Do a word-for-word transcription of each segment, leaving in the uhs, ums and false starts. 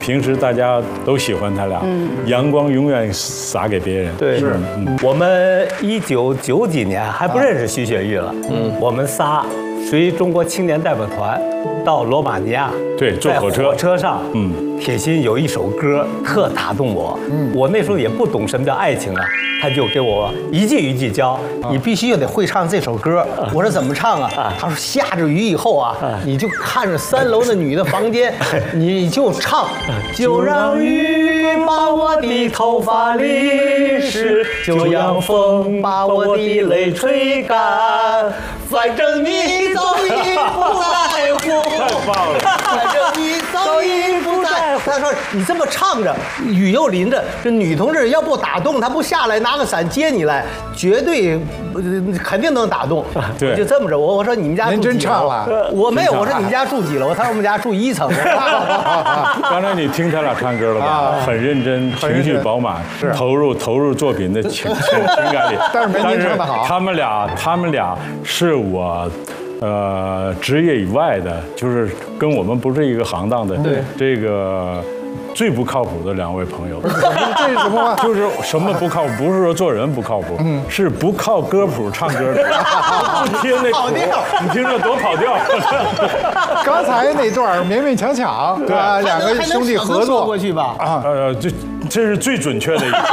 平时大家都喜欢他俩，嗯，阳光永远洒给别人。 对，是。我们一九九几年还不认识徐雪玉了，嗯，我们仨随中国青年代表团到罗马尼亚， 对，坐火车， 火车上， 嗯， 铁心有一首歌特打动我，嗯，我那时候也不懂什么叫爱情啊。他就给我一句一句教，你必须得会唱这首歌。我说怎么唱啊？他说下着雨以后啊，你就看着三楼的女的房间，你就唱，就让雨把我的头发淋湿，就让风把我的泪吹干，反正你早已不在乎， 太棒了， 反正你早已不在乎。他说你这么唱着，雨又淋着，这女同志要不打动她不下来拿个伞接你来，绝对肯定能打动。 对， 就这么着。我我说你们家住您真唱了？ 我没有。我说你们家住几楼？他说我们家住一层。 刚才你听他俩唱歌了吧？很认真，情绪饱满，投入投入作品的情情情感里。 但是没您唱得好。 他们俩，他们俩是我。呃，职业以外的，就是跟我们不是一个行当的， 对这个最不靠谱的两位朋友。 这是什么？ 就是什么不靠谱？不是说做人不靠谱，嗯，是不靠歌谱唱歌的，不听那跑调， 你听着多跑调。 刚才那段勉勉强强，对吧？两个兄弟合作过去吧。 啊，呃，这这是最准确的一个。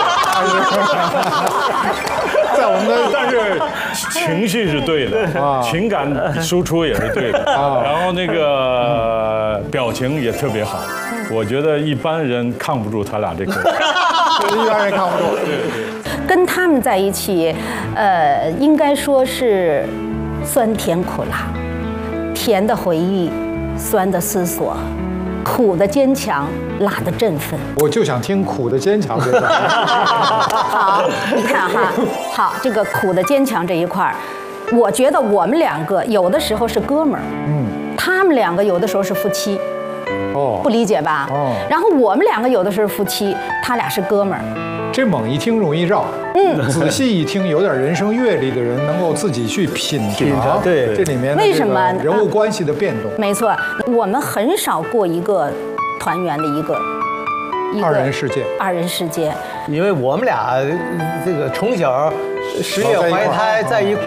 在我们的， 但是情绪是对的啊，情感输出也是对的啊，然后那个表情也特别好，我觉得一般人抗不住他俩这个， 一般人抗不住。 跟他们在一起，呃，应该说是酸甜苦辣，甜的回忆，酸的思索。苦的坚强，辣的振奋。 我就想听苦的坚强这段。 好，你看哈，好，这个苦的坚强这一块儿，我觉得我们两个有的时候是哥们儿，嗯，他们两个有的时候是夫妻，哦，不理解吧？哦，然后我们两个有的时候是夫妻，他俩是哥们儿。 这猛一听容易绕，嗯，仔细一听有点人生阅历的人能够自己去品尝， 对这里面为什么人物关系的变动？ 没错，我们很少过一个团圆的一个一个二人世界， 二人世界， 因为我们俩这个从小十月怀胎在一块。